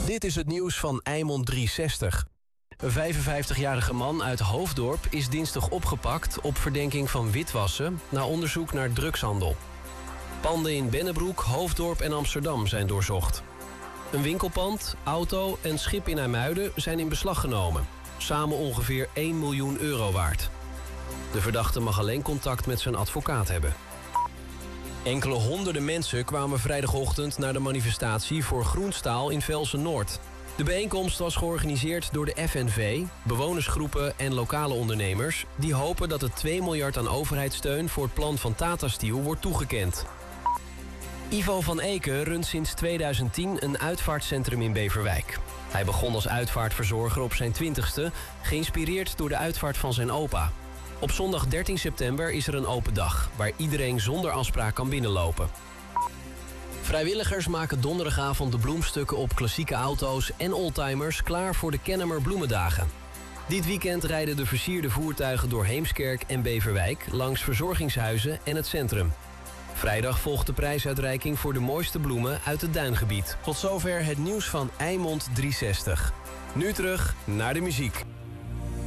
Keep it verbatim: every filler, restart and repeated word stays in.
Dit is het nieuws van Eimond driehonderdzestig. Een vijfenvijftigjarige man uit Hoofddorp is dinsdag opgepakt op verdenking van witwassen na onderzoek naar drugshandel. Panden in Bennebroek, Hoofddorp en Amsterdam zijn doorzocht. Een winkelpand, auto en schip in IJmuiden zijn in beslag genomen. Samen ongeveer één miljoen euro waard. De verdachte mag alleen contact met zijn advocaat hebben. Enkele honderden mensen kwamen vrijdagochtend naar de manifestatie voor Groenstaal in Velsen-Noord. De bijeenkomst was georganiseerd door de F N V, bewonersgroepen en lokale ondernemers die hopen dat het twee miljard aan overheidssteun voor het plan van Tata Steel wordt toegekend. Ivo van Eken runt sinds tweeduizend tien een uitvaartcentrum in Beverwijk. Hij begon als uitvaartverzorger op zijn twintigste, geïnspireerd door de uitvaart van zijn opa. Op zondag dertien september is er een open dag, waar iedereen zonder afspraak kan binnenlopen. Vrijwilligers maken donderdagavond de bloemstukken op klassieke auto's en oldtimers klaar voor de Kennemer Bloemendagen. Dit weekend rijden de versierde voertuigen door Heemskerk en Beverwijk langs verzorgingshuizen en het centrum. Vrijdag volgt de prijsuitreiking voor de mooiste bloemen uit het duingebied. Tot zover het nieuws van Eimond driehonderdzestig. Nu terug naar de muziek.